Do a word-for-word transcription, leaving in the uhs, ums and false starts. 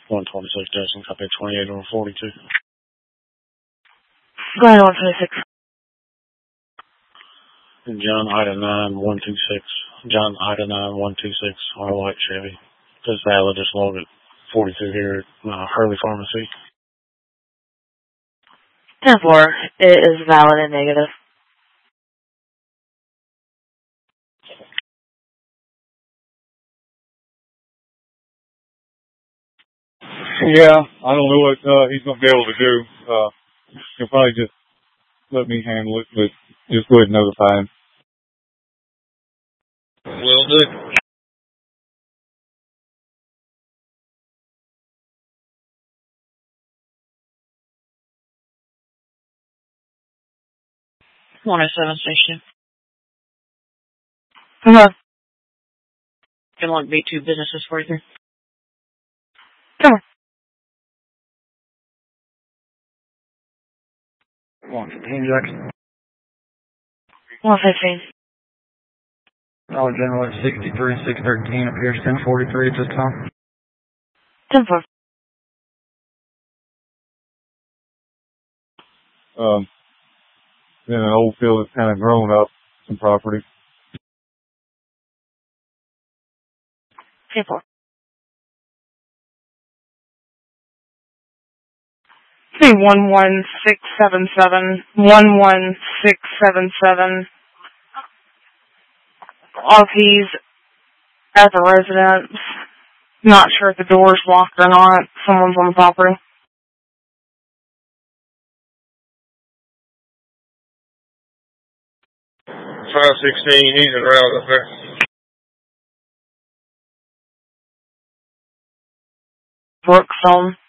one twenty-six Jackson, copy twenty-eight over forty-two. Go ahead, one twenty-six. John Ida nine one two six. John Ida nine one two six. R White Chevy. This valid just logged at forty-two here at uh, Hurley Pharmacy. ten four. It is valid and negative. Yeah, I don't know what uh, he's going to be able to do. Uh, he'll probably just let me handle it, but just go ahead and notify him. Will do. one oh seven station. Uh-huh. Can only be two businesses for you. Come on. one fifteen Jackson. one fifteen. Dollar General at sixty-three six thirteen appears ten forty-three at this time. ten four. Um, then an old field that's kind of grown up, some property. ten four. Say one one six seven seven. one one six seven seven. R P's at the residence. Not sure if the door's locked or not. Someone's on the property. five sixteen, he's en route up there. Brookstone.